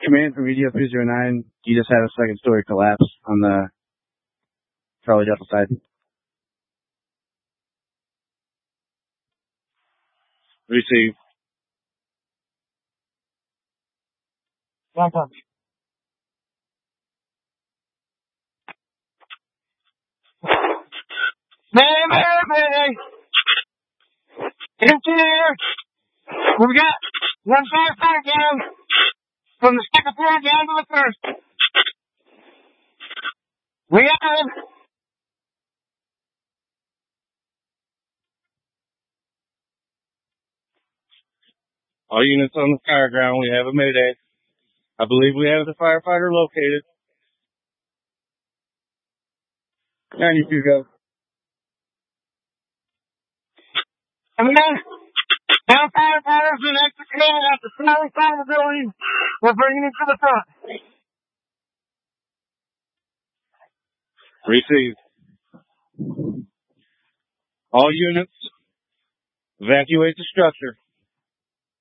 Command from EDF 309. You just had a second story collapse on the Charlie Delta side. Receive. Welcome. Mayday! It's here! We got one firefighter down from the second floor down to the first. We got him. All units on the fire ground, we have a mayday. I believe we have the firefighter located. 92 go. And then, now firefighters and extra command at the smaller side of the building. We're bringing it to the front. Received. All units, evacuate the structure.